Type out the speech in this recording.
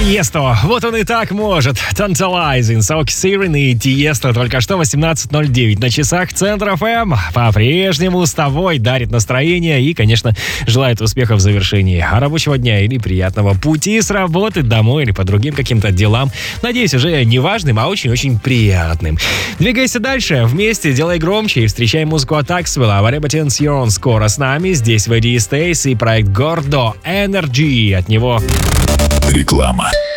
Тиесто, вот он и так может. Tantalizing, Soak Siren и Тиесто только что 18:09 на часах Центр ФМ. По-прежнему с тобой дарит настроение и, конечно, желает успеха в завершении рабочего дня или приятного пути с работы домой или по другим каким-то делам. Надеюсь, уже не важным, а очень-очень приятным. Двигайся дальше, вместе делай громче и встречай музыку от Axwell. Вареба Тенсион скоро с нами. Здесь Веди Стейс и проект Гордо Energy. От него реклама.